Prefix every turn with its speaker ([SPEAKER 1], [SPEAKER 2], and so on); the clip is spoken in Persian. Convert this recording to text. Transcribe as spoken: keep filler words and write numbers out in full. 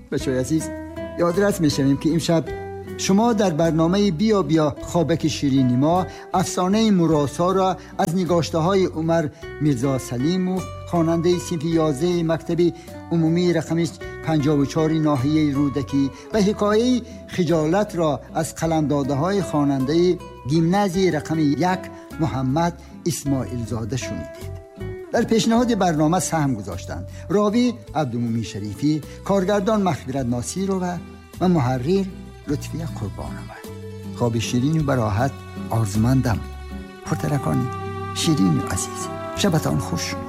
[SPEAKER 1] بچه‌های عزیز، یادرس می‌شویم که امشب شما در برنامه بیا بیا خوابک شیرینی ما افسانه مراسا را از نگاشته‌های عمر میرزا سلیم و خواننده صنف یازده مکتب عمومی رقم پنجاه و چهار ناحیه رودکی و حکایه خجالت را از قلمدادهای خواننده گیمنازی رقم یک محمد اسماعیل زاده شنیدید. در پیشنهاد برنامه سهم گذاشتند راوی عبدالمومن شریفی، کارگردان مخبرت ناصیر و و محرر لطفی قربان‌آور. خواب شیرین و براحت آرزومندم. پرترکانی شیرین و عزیز، شبتان خوش.